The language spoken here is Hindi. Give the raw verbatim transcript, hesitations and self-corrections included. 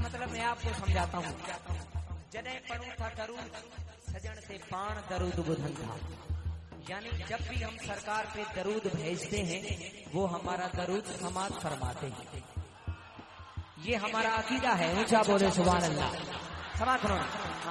मतलब मैं आपको समझाता हूँ। जने पढ़ू था दरूद सजन से पान दरूद बुधन था, यानी जब भी हम सरकार पे दरूद भेजते हैं वो हमारा दरूद समाप्त फरमाते हैं। ये हमारा अकीदा है। ऊंचा बोले सुभान अल्लाह। समाप्त करो।